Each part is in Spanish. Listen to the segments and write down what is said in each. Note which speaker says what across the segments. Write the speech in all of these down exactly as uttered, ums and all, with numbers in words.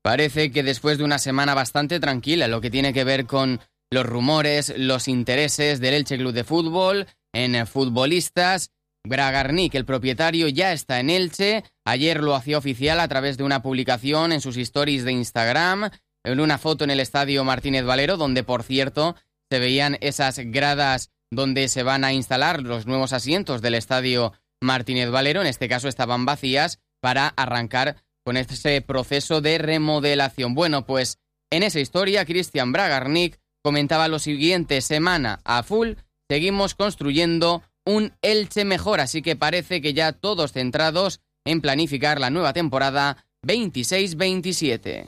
Speaker 1: Parece que después de una semana bastante tranquila, lo que tiene que ver con los rumores, los intereses del Elche Club de Fútbol en futbolistas, Bragarnik, el propietario, ya está en Elche. Ayer lo hacía oficial a través de una publicación en sus stories de Instagram, en una foto en el estadio Martínez Valero, donde, por cierto, se veían esas gradas donde se van a instalar los nuevos asientos del estadio Martínez Valero. En este caso estaban vacías para arrancar con ese proceso de remodelación. Bueno, pues en esa historia, Christian Bragarnik comentaba lo siguiente: semana a full, seguimos construyendo un Elche mejor, así que parece que ya todos centrados en planificar la nueva temporada veintiséis veintisiete.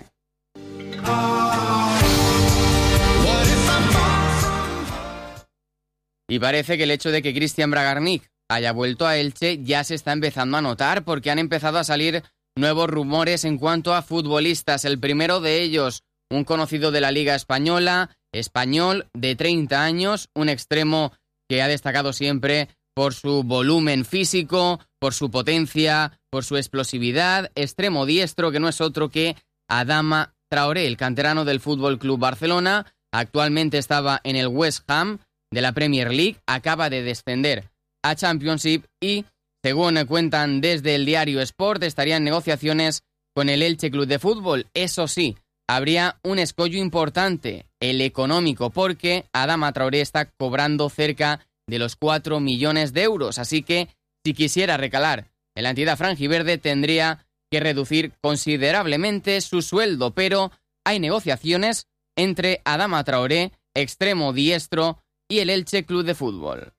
Speaker 1: Y parece que el hecho de que Christian Bragarnik haya vuelto a Elche ya se está empezando a notar, porque han empezado a salir nuevos rumores en cuanto a futbolistas. El primero de ellos, un conocido de la Liga Española, español, de treinta años, un extremo que ha destacado siempre por su volumen físico, por su potencia, por su explosividad, extremo diestro, que no es otro que Adama Traoré, el canterano del F C Barcelona. Actualmente estaba en el West Ham de la Premier League, acaba de descender a Championship y, según cuentan desde el diario Sport, estaría en negociaciones con el Elche Club de Fútbol. Eso sí, habría un escollo importante, el económico, porque Adama Traoré está cobrando cerca de los cuatro millones de euros, así que si quisiera recalar en la entidad franjiverde tendría que reducir considerablemente su sueldo, pero hay negociaciones entre Adama Traoré, extremo diestro, y el Elche Club de Fútbol.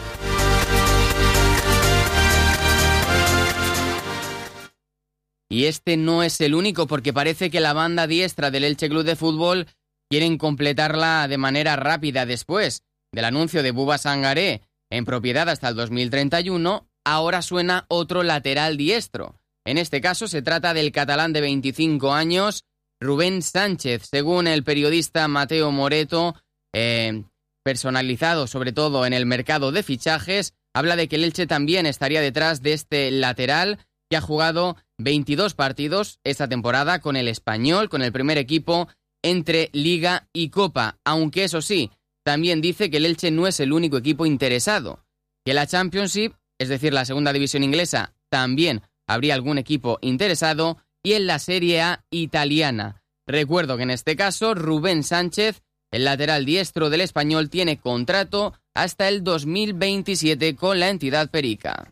Speaker 1: Y este no es el único, porque parece que la banda diestra del Elche Club de Fútbol quieren completarla de manera rápida. Después del anuncio de Bouba Sangaré en propiedad hasta el dos mil treinta y uno, ahora suena otro lateral diestro. En este caso se trata del catalán de veinticinco años, Rubén Sánchez. Según el periodista Mateo Moreto, eh, personalizado sobre todo en el mercado de fichajes, habla de que el Elche también estaría detrás de este lateral, que ha jugado veintidós partidos esta temporada con el Español, con el primer equipo, entre Liga y Copa. Aunque eso sí, también dice que el Elche no es el único equipo interesado, que la Championship, es decir, la segunda división inglesa, también habría algún equipo interesado, y en la Serie A italiana. Recuerdo que en este caso Rubén Sánchez, el lateral diestro del Español, tiene contrato hasta el dos mil veintisiete con la entidad perica.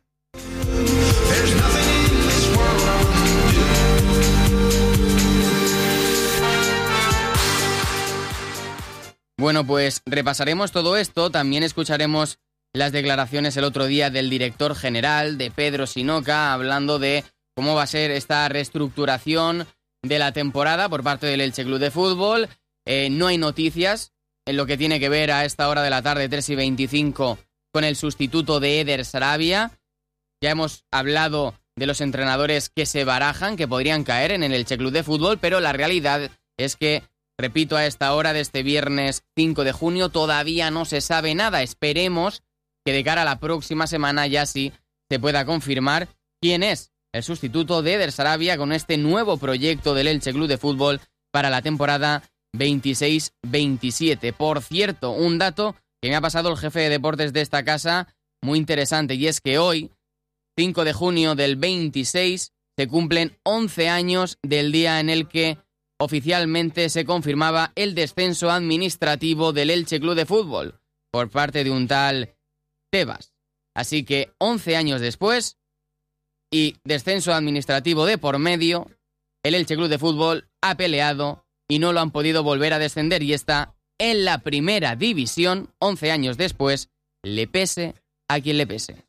Speaker 1: Bueno, pues repasaremos todo esto, también escucharemos las declaraciones el otro día del director general, de Pedro Sinoca, hablando de cómo va a ser esta reestructuración de la temporada por parte del Elche Club de Fútbol. Eh, no hay noticias en lo que tiene que ver a esta hora de la tarde, tres y veinticinco, con el sustituto de Eder Sarabia. Ya hemos hablado de los entrenadores que se barajan, que podrían caer en el Elche Club de Fútbol, pero la realidad es que, repito, a esta hora de este viernes cinco de junio todavía no se sabe nada. Esperemos que de cara a la próxima semana ya sí se pueda confirmar quién es el sustituto de Eder Sarabia con este nuevo proyecto del Elche Club de Fútbol para la temporada veintiséis veintisiete. Por cierto, un dato que me ha pasado el jefe de deportes de esta casa muy interesante, y es que hoy, cinco de junio del veintiséis, se cumplen once años del día en el que oficialmente se confirmaba el descenso administrativo del Elche Club de Fútbol por parte de un tal Tebas. Así que once años después y descenso administrativo de por medio, el Elche Club de Fútbol ha peleado y no lo han podido volver a descender y está en la primera división once años después, le pese a quien le pese.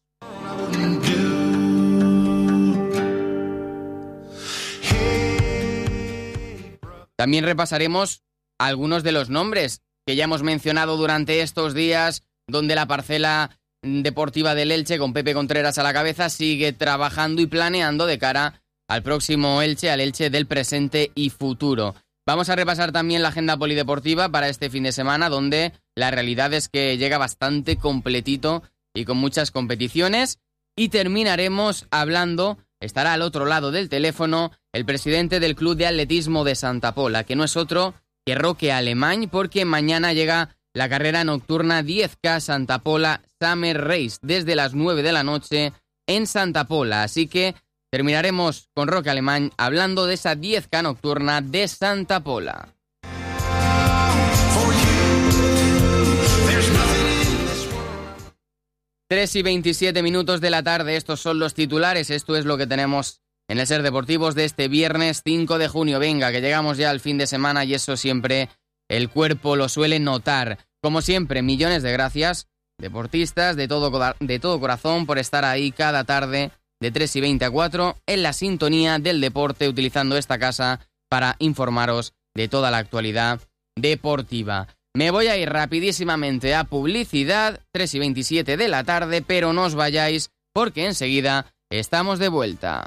Speaker 1: También repasaremos algunos de los nombres que ya hemos mencionado durante estos días, donde la parcela deportiva del Elche, con Pepe Contreras a la cabeza, sigue trabajando y planeando de cara al próximo Elche, al Elche del presente y futuro. Vamos a repasar también la agenda polideportiva para este fin de semana, donde la realidad es que llega bastante completito y con muchas competiciones. Y terminaremos hablando estará al otro lado del teléfono el presidente del Club de Atletismo de Santa Pola, que no es otro que Roque Alemany, porque mañana llega la carrera nocturna diez K Santa Pola Summer Race desde las nueve de la noche en Santa Pola. Así que terminaremos con Roque Alemany hablando de esa diez K nocturna de Santa Pola. tres y veintisiete minutos de la tarde, estos son los titulares, esto es lo que tenemos en el Ser Deportivos de este viernes cinco de junio. Venga, que llegamos ya al fin de semana y eso siempre el cuerpo lo suele notar. Como siempre, millones de gracias, deportistas de todo, de todo corazón, por estar ahí cada tarde de tres y veinte a cuatro en la sintonía del deporte, utilizando esta casa para informaros de toda la actualidad deportiva. Me voy a ir rapidísimamente a publicidad, tres y veintisiete de la tarde, pero no os vayáis porque enseguida estamos de vuelta.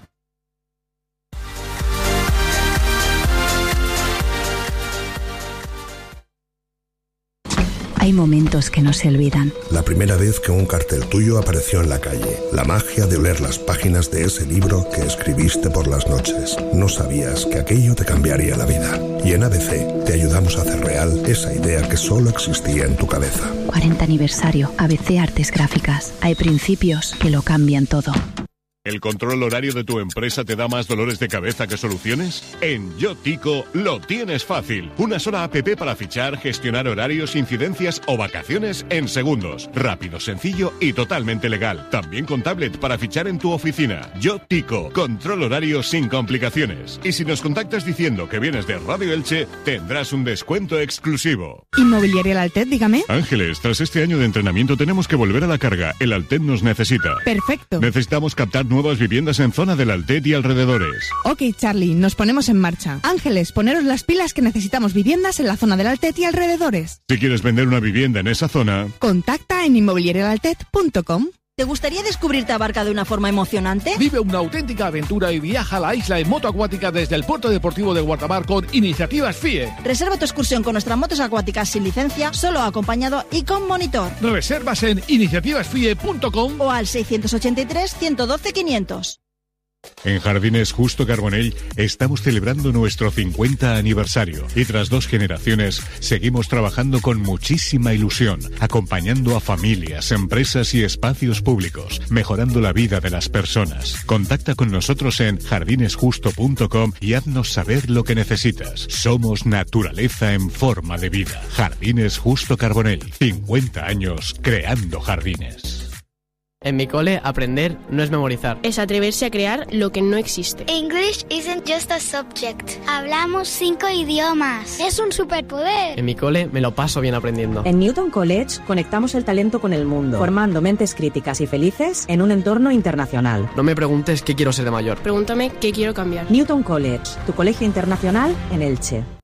Speaker 2: Hay momentos que no se olvidan.
Speaker 3: La primera vez que un cartel tuyo apareció en la calle. La magia de oler las páginas de ese libro que escribiste por las noches. No sabías que aquello te cambiaría la vida. Y en A B C te ayudamos a hacer real esa idea que solo existía en tu cabeza.
Speaker 2: cuarenta aniversario. A B C Artes Gráficas. Hay principios que lo cambian todo.
Speaker 4: ¿El control horario de tu empresa te da más dolores de cabeza que soluciones? En YoTico lo tienes fácil. Una sola app para fichar, gestionar horarios, incidencias o vacaciones en segundos. Rápido, sencillo y totalmente legal. También con tablet para fichar en tu oficina. YoTico, control horario sin complicaciones. Y si nos contactas diciendo que vienes de Radio Elche, tendrás un descuento exclusivo.
Speaker 5: Inmobiliaria El Altet, dígame.
Speaker 4: Ángeles, tras este año de entrenamiento tenemos que volver a la carga. El Altet nos necesita.
Speaker 5: Perfecto.
Speaker 4: Necesitamos captar nuevas viviendas en zona del Altet y alrededores.
Speaker 5: Ok, Charlie, nos ponemos en marcha. Ángeles, poneros las pilas que necesitamos viviendas en la zona del Altet y alrededores.
Speaker 4: Si quieres vender una vivienda en esa zona,
Speaker 5: contacta en inmobiliaria el altet punto com.
Speaker 6: ¿Te gustaría descubrir Tabarca de una forma emocionante?
Speaker 7: Vive una auténtica aventura y viaja a la isla en moto acuática desde el puerto deportivo de Guardamar con Iniciativas F I E.
Speaker 6: Reserva tu excursión con nuestras motos acuáticas sin licencia, solo acompañado y con monitor.
Speaker 7: Reservas en iniciativas f i e punto com
Speaker 6: o al seiscientos ochenta y tres, ciento doce, quinientos.
Speaker 4: En Jardines Justo Carbonell estamos celebrando nuestro cincuenta aniversario y tras dos generaciones seguimos trabajando con muchísima ilusión, acompañando a familias, empresas y espacios públicos, mejorando la vida de las personas. Contacta con nosotros en jardines justo punto com y haznos saber lo que necesitas. Somos naturaleza en forma de vida. Jardines Justo Carbonell, cincuenta años creando jardines.
Speaker 8: En mi cole, aprender no es memorizar.
Speaker 9: Es atreverse a crear lo que no existe.
Speaker 10: English isn't just a subject. Hablamos cinco idiomas. Es un superpoder.
Speaker 8: En mi cole me lo paso bien aprendiendo.
Speaker 11: En Newton College conectamos el talento con el mundo, formando mentes críticas y felices en un entorno internacional.
Speaker 8: No me preguntes qué quiero ser de mayor.
Speaker 9: Pregúntame qué quiero cambiar.
Speaker 11: Newton College, tu colegio internacional en Elche.